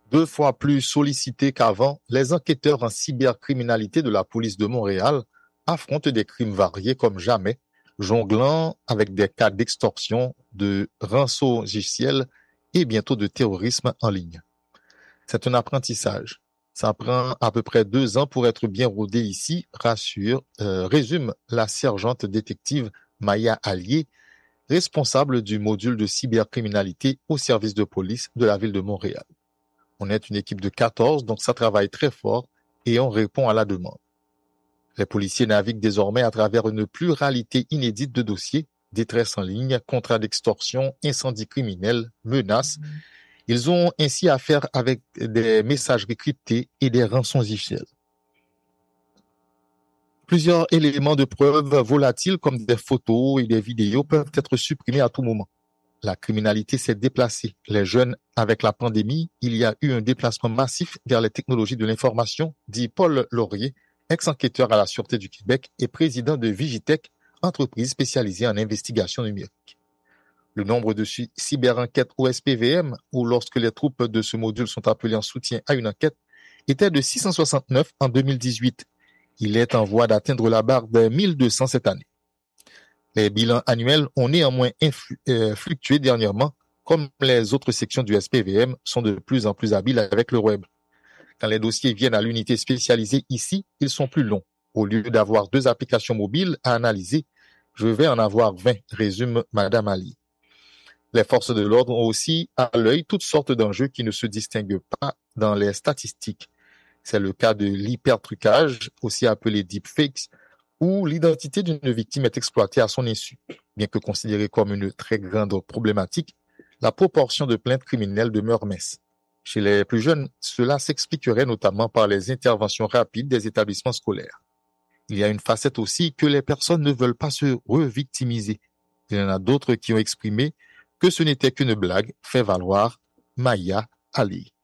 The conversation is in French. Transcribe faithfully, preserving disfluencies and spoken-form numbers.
Deux fois plus sollicités qu'avant, les enquêteurs en cybercriminalité de la police de Montréal affrontent des crimes variés comme jamais, jonglant avec des cas d'extorsion, de rançongiciel et bientôt de terrorisme en ligne. C'est un apprentissage. Ça prend à peu près deux ans pour être bien rodé ici, rassure, euh, résume la sergente détective Maya Allier, responsable du module de cybercriminalité au service de police de la ville de Montréal. On est une équipe de quatorze, donc ça travaille très fort et on répond à la demande. Les policiers naviguent désormais à travers une pluralité inédite de dossiers, détresse en ligne, contrats d'extorsion, incendies criminels, menaces. Ils ont ainsi affaire avec des messageries cryptées et des rançongiciels. Plusieurs éléments de preuve volatiles comme des photos et des vidéos peuvent être supprimés à tout moment. La criminalité s'est déplacée. Les jeunes, avec la pandémie, il y a eu un déplacement massif vers les technologies de l'information, dit Paul Laurier, ex-enquêteur à la Sûreté du Québec et président de Vigitech, entreprise spécialisée en investigation numérique. Le nombre de cyberenquêtes au S P V M, ou lorsque les troupes de ce module sont appelées en soutien à une enquête, était de six cent soixante-neuf en deux mille dix-huit. Il est en voie d'atteindre la barre des mille deux cents cette année. Les bilans annuels ont néanmoins influ- euh, fluctué dernièrement, comme les autres sections du S P V M sont de plus en plus habiles avec le web. Quand les dossiers viennent à l'unité spécialisée ici, ils sont plus longs. Au lieu d'avoir deux applications mobiles à analyser, je vais en avoir vingt, résume Madame Ali. Les forces de l'ordre ont aussi à l'œil toutes sortes d'enjeux qui ne se distinguent pas dans les statistiques. C'est le cas de l'hypertrucage, aussi appelé deepfakes, où l'identité d'une victime est exploitée à son insu. Bien que considérée comme une très grande problématique, la proportion de plaintes criminelles demeure mince. Chez les plus jeunes, cela s'expliquerait notamment par les interventions rapides des établissements scolaires. Il y a une facette aussi que les personnes ne veulent pas se revictimiser. Il y en a d'autres qui ont exprimé que ce n'était qu'une blague, fait valoir Maya Ali.